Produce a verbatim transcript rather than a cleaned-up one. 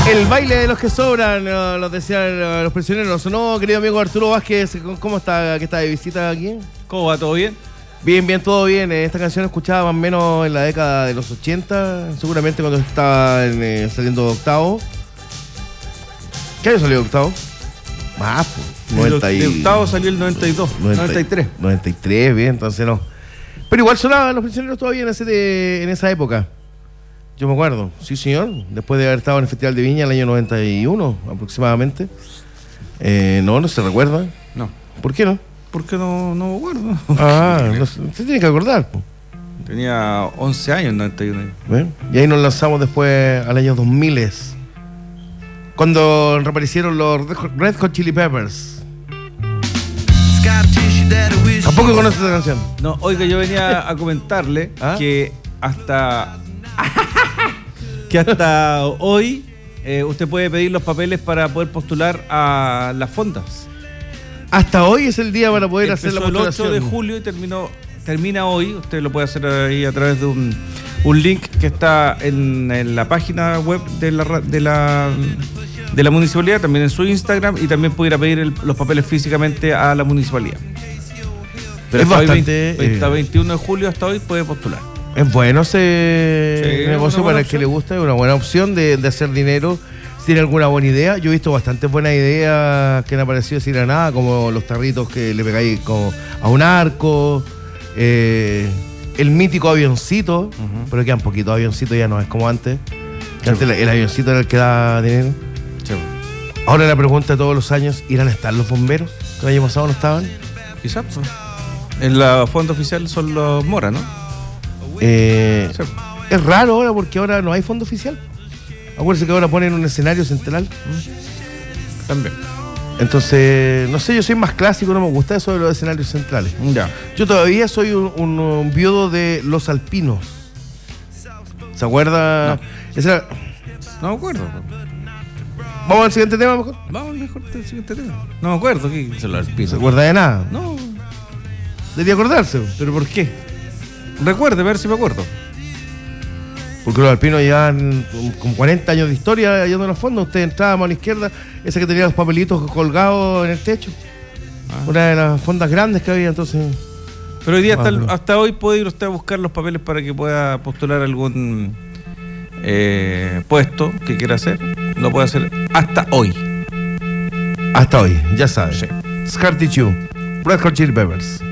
El baile de los que sobran, uh, lo decían uh, los prisioneros, ¿no, querido amigo Arturo Vázquez? ¿Cómo está? ¿Qué está de visita aquí? ¿Cómo va? ¿Todo bien? Bien, bien, todo bien. Esta canción escuchaba más o menos en la década de los ochenta, seguramente cuando estaba en, eh, saliendo de octavo. ¿Qué año salió de octavo? Más, pues. noventa y... De octavo salió el noventa y dos, noventa, noventa y tres. noventa y tres, bien, entonces no. Pero igual sonaban los prisioneros todavía en, ese de, en esa época. Yo me acuerdo, sí señor, después de haber estado en el Festival de Viña el año noventa y uno aproximadamente. Eh, no, no se recuerda. No. ¿Por qué no? Porque no, no me acuerdo. Ah, no, se tiene que acordar. Tenía once años en noventa y uno. ¿Ven? Y ahí nos lanzamos después al año dos mil, cuando reaparecieron los Red Hot Chili Peppers. ¿Tampoco conoces esa canción? No, oiga, yo venía a comentarle ¿Ah? que hasta que hasta hoy eh, usted puede pedir los papeles para poder postular a las fondas. Hasta hoy es el día para poder Empezó hacer la el postulación. ocho de julio y terminó, termina hoy. Usted lo puede hacer ahí a través de un, un link que está en, en la página web de la, de la de la municipalidad, también en su Instagram, y también puede ir a pedir el, los papeles físicamente a la municipalidad. Pero Es hasta, bastante, hoy, veinte, hasta eh, veintiuno de julio hasta hoy puede postular. Es bueno ese Sí, negocio para el que le gusta, es una buena opción de, de hacer dinero. Si tiene alguna buena idea, yo he visto bastantes buenas ideas que han aparecido sin a nada, como los tarritos que le pegáis como a un arco, eh, el mítico avioncito, uh-huh. Pero quedan poquitos avioncitos, ya no es como antes. Que antes el, el avioncito era el que daba dinero. Sí. Ahora la pregunta de todos los años, ¿irán a estar los bomberos? ¿Que el año pasado no estaban? Quizás. Pues. En la fonda oficial son los Mora, ¿no? Eh, Sí. Es raro ahora porque ahora no hay fondo oficial. Acuérdense que ahora ponen un escenario central. También. Entonces, no sé, yo soy más clásico, no me gusta eso de los escenarios centrales. Ya. Yo todavía soy un, un, un viudo de Los Alpinos. ¿Se acuerda? No. Ese era... No me acuerdo. Vamos al siguiente tema mejor. Vamos mejor al siguiente tema. No me acuerdo. ¿Qué se lo ¿No se piso? acuerda de nada? No. Debería acordarse. ¿Pero por qué? Recuerde, a ver si me acuerdo. Porque Los Alpinos llevan como cuarenta años de historia yendo a los fondos. Usted entraba a mano izquierda, esa que tenía los papelitos colgados en el techo. Ah. Una de las fondas grandes que había, entonces... Pero hoy día, hasta, Vale. hasta hoy, puede ir usted a buscar los papeles para que pueda postular algún eh, puesto que quiera hacer. Lo puede hacer hasta hoy. Hasta hoy, ya sabes. Sí. Scar Tissue, Red Hot Chili Peppers.